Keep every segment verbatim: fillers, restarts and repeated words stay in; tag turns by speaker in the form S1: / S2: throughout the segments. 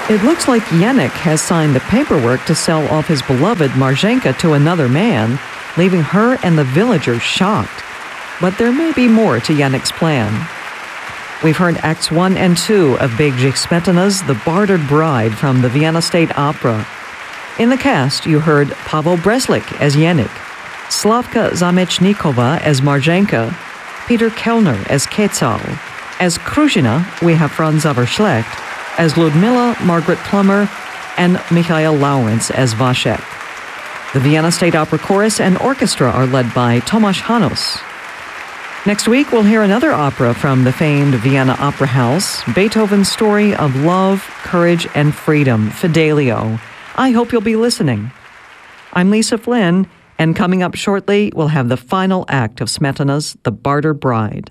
S1: It looks like Jenik has signed the paperwork to sell off his beloved Marzenka to another man, leaving her and the villagers shocked. But there may be more to Jenik's plan. We've heard Acts one and two of Bedřich Smetana's The Bartered Bride from the Vienna State Opera. In the cast, you heard Pavel Breslik as Jenik, Slavka Zamechnikova as Marzenka, Peter Kellner as Quetzal. As Kruzhina, we have Franz Zauberschlecht, as Ludmila Margaret Plummer, and Michael Lawrence as Vashek. The Vienna State Opera Chorus and Orchestra are led by Tomasz Hanos. Next week, we'll hear another opera from the famed Vienna Opera House, Beethoven's story of love, courage, and freedom, Fidelio. I hope you'll be listening. I'm Lisa Flynn, and coming up shortly, we'll have the final act of Smetana's The Bartered Bride.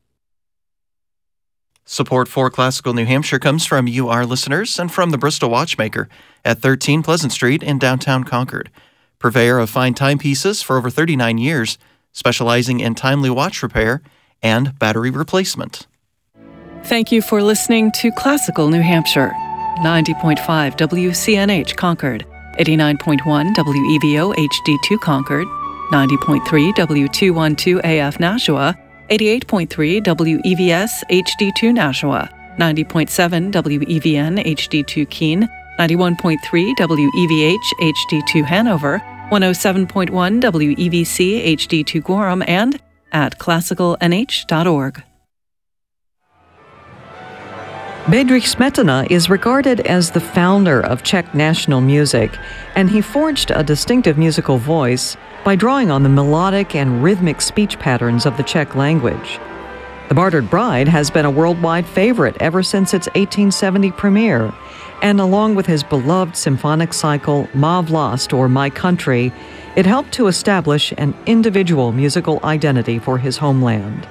S2: Support for Classical New Hampshire comes from you, our listeners, and from the Bristol Watchmaker at thirteen Pleasant Street in downtown Concord. Purveyor of fine timepieces for over thirty-nine years, specializing in timely watch repair and battery replacement.
S3: Thank you for listening to Classical New Hampshire. ninety point five W C N H Concord, eighty-nine point one W E V O H D two Concord, ninety point three W two twelve A F Nashua, eighty-eight point three W E V S H D two Nashua, ninety point seven W E V N H D two Keene, ninety-one point three W E V H H D two Hanover, one oh seven point one W E V C H D two Gorham, and at classical n h dot org.
S1: Bedřich Smetana is regarded as the founder of Czech national music, and he forged a distinctive musical voice by drawing on the melodic and rhythmic speech patterns of the Czech language. The Bartered Bride has been a worldwide favorite ever since its eighteen seventy premiere, and along with his beloved symphonic cycle, Má vlast, or My Country, it helped to establish an individual musical identity for his homeland.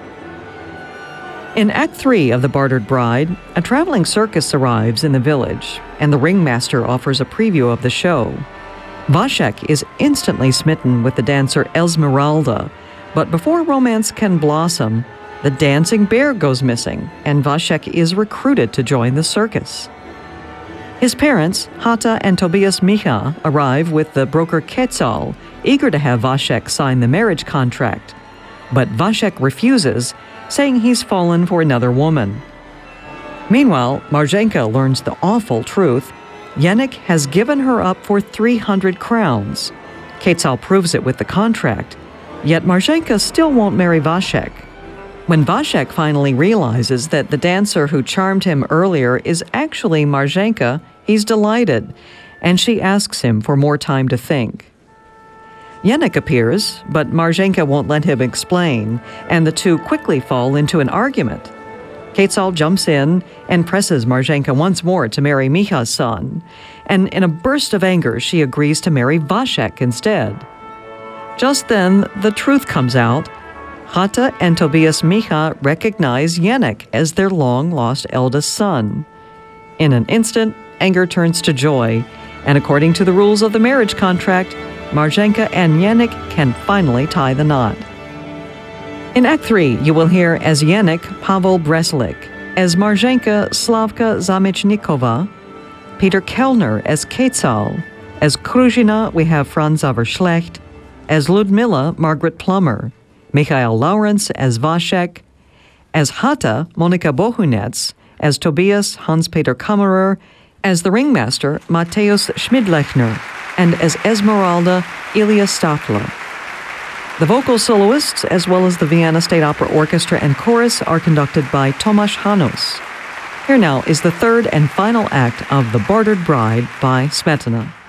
S1: In Act three of The Bartered Bride, a traveling circus arrives in the village, and the ringmaster offers a preview of the show. Vashek is instantly smitten with the dancer Esmeralda, but before romance can blossom, the dancing bear goes missing, and Vashek is recruited to join the circus. His parents, Hata and Tobias Micha, arrive with the broker Quetzal, eager to have Vashek sign the marriage contract. But Vashek refuses, saying he's fallen for another woman. Meanwhile, Marzenka learns the awful truth. Jenik has given her up for three hundred crowns. Quetzal proves it with the contract, yet Marzenka still won't marry Vashek. When Vashek finally realizes that the dancer who charmed him earlier is actually Marzenka, he's delighted, and she asks him for more time to think. Jenik appears, but Marzenka won't let him explain, and the two quickly fall into an argument. Quetzal jumps in and presses Marzenka once more to marry Micha's son, and in a burst of anger, she agrees to marry Vashek instead. Just then, the truth comes out. Hata and Tobias Micha recognize Jenik as their long-lost eldest son. In an instant, anger turns to joy, and according to the rules of the marriage contract, Marzenka and Jenik can finally tie the knot. In Act three, you will hear as Jenik Pavel Breslik, as Marzenka Slavka Zamechnikova, Peter Kellner as Quetzal, as Kruzhina we have Franz Zauberschlecht, as Ludmila Margaret Plummer, Michael Lawrence as Vashek, as Hata Monika Bohunets, as Tobias Hans-Peter Kammerer, as the ringmaster Mateusz Schmidlechner, and as Esmeralda Ilya Stafla. The vocal soloists, as well as the Vienna State Opera Orchestra and Chorus, are conducted by Tomasz Hanos. Here now is the third and final act of The Bartered Bride by Smetana.